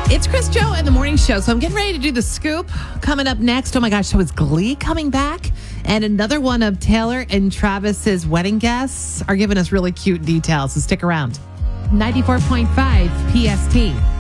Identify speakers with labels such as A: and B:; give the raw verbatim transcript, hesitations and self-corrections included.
A: It's Chris Joe and the Morning Show. So I'm getting ready to do the scoop. Coming up next, oh my gosh, so is Glee coming back? And another one of Taylor and Travis's wedding guests are giving us really cute details. So stick around. ninety-four point five P S T.